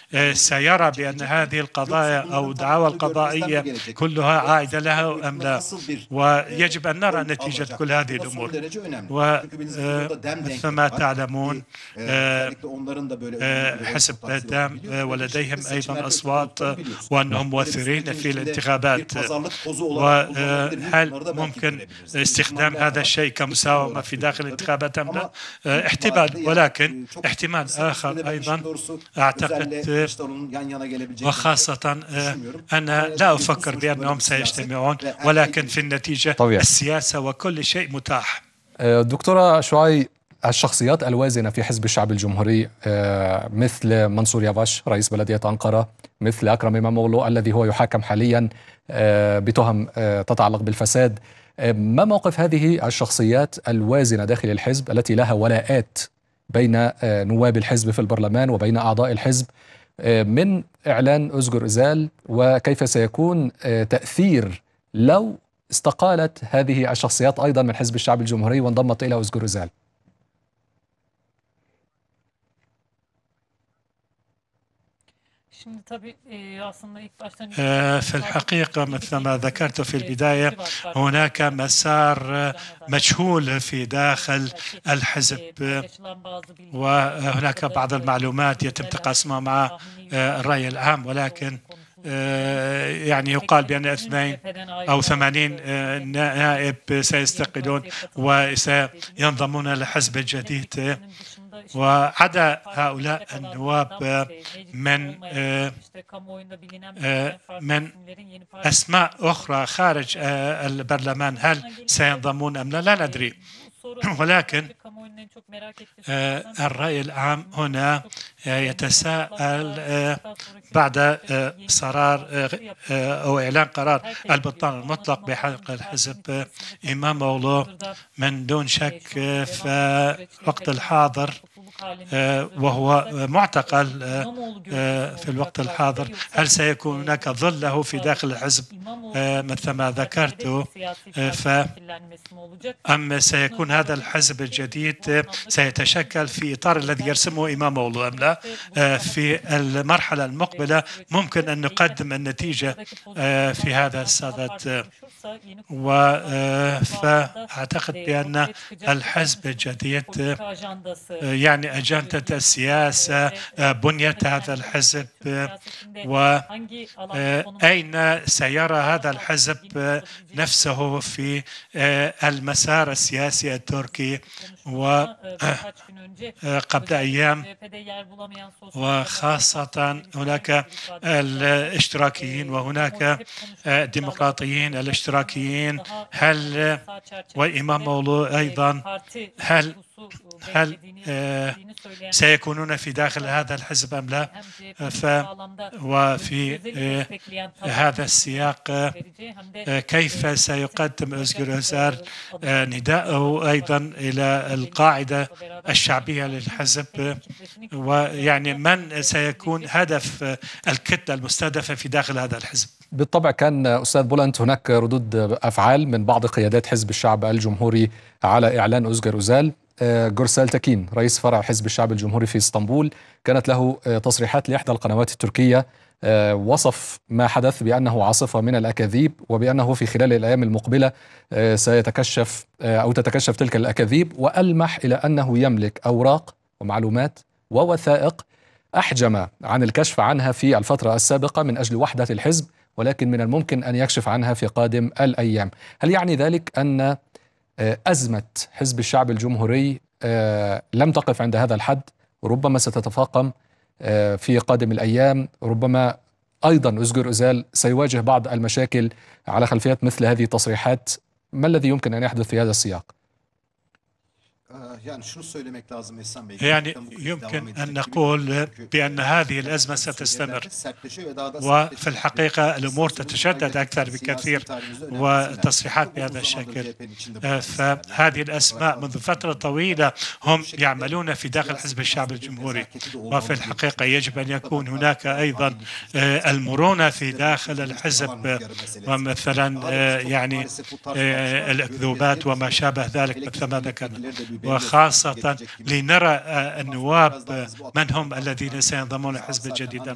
سيرى بأن هذه القضايا أو الدعاوى القضائية كلها عائدة له أم لا. ويجب أن نرى نتيجة كل هذه الأمور. ومثل ما تعلمون حزب دام ولديهم أيضا أصوات وأنهم مؤثرين في الانتخابات. وهل ممكن استخدام هذا الشيء كمساومة في داخل الانتخابات أم لا؟ احتمال، ولكن احتمال آخر أيضا أعتقد، وخاصة أنا لا أفكر بأنهم سيجتمعون، ولكن في النتيجة طبيعي. السياسة وكل شيء متاح. دكتورة شعاي، الشخصيات الوازنة في حزب الشعب الجمهوري مثل منصور يافاش رئيس بلدية أنقرة، مثل أكرم إماموغلو الذي هو يحاكم حاليا بتهم تتعلق بالفساد، ما موقف هذه الشخصيات الوازنة داخل الحزب التي لها ولاءات بين نواب الحزب في البرلمان وبين أعضاء الحزب من إعلان أزغر أوزال، وكيف سيكون تأثير لو استقالت هذه الشخصيات أيضا من حزب الشعب الجمهوري وانضمت إلى أزغر أوزال؟ في الحقيقة مثل ما ذكرت في البداية، هناك مسار مجهول في داخل الحزب، وهناك بعض المعلومات يتم تقاسمها مع الرأي العام، ولكن يعني يقال بأن 2 أو 80 نائب سيستقيلون وسينضمون للحزب الجديد. وعدا هؤلاء النواب من أسماء أخرى خارج البرلمان، هل سينضمون أم لا؟ لا ندري. ولكن الرأي العام هنا يتساءل بعد صرار أو إعلان قرار البطلان المطلق بحق الحزب إماموغلو من دون شك في الوقت الحاضر، وهو معتقل في الوقت الحاضر. هل سيكون هناك ظل له في داخل الحزب مثل ما ذكرت، أم سيكون هذا الحزب الجديد سيتشكل في إطار الذي يرسمه إماموغلو أم لا؟ في المرحلة المقبلة ممكن أن نقدم النتيجة في هذا الصدد. فأعتقد بأن الحزب الجديد يعني أجندة السياسة، بنية هذا الحزب، وأين سيرى هذا الحزب نفسه في المسار السياسي التركي. وقبل أيام وخاصة هناك الاشتراكيين وهناك الديمقراطيين الاشتراكيين، هل وإماموغلو أيضا هل سيكونون في داخل هذا الحزب أم لا؟ وفي هذا السياق كيف سيقدم أزغر أوزال نداءه أيضا إلى القاعدة الشعبية للحزب، ويعني من سيكون هدف الكتلة المستهدفة في داخل هذا الحزب؟ بالطبع كان أستاذ بولنت هناك ردود أفعال من بعض قيادات حزب الشعب الجمهوري على إعلان أزغر أوزال. جورسال تكين رئيس فرع حزب الشعب الجمهوري في اسطنبول كانت له تصريحات لإحدى القنوات التركية، وصف ما حدث بأنه عاصفة من الأكاذيب، وبأنه في خلال الأيام المقبلة سيتكشف أو تتكشف تلك الأكاذيب، وألمح إلى أنه يملك أوراق ومعلومات ووثائق أحجم عن الكشف عنها في الفترة السابقة من أجل وحدة الحزب، ولكن من الممكن أن يكشف عنها في قادم الأيام. هل يعني ذلك أن أزمة حزب الشعب الجمهوري لم تقف عند هذا الحد، وربما ستتفاقم في قادم الأيام؟ ربما أيضا أزغر أوزال سيواجه بعض المشاكل على خلفية مثل هذه التصريحات. ما الذي يمكن أن يحدث في هذا السياق؟ يعني يمكن أن نقول بأن هذه الأزمة ستستمر، وفي الحقيقة الأمور تتشدد أكثر بكثير وتصريحات بهذا الشكل. فهذه الأسماء منذ فترة طويلة هم يعملون في داخل حزب الشعب الجمهوري، وفي الحقيقة يجب أن يكون هناك أيضا المرونة في داخل الحزب، ومثلا يعني الأكذوبات وما شابه ذلك مثل ما ذكرنا، وخاصة لنرى النواب من هم الذين سينضمون للحزب الجديد.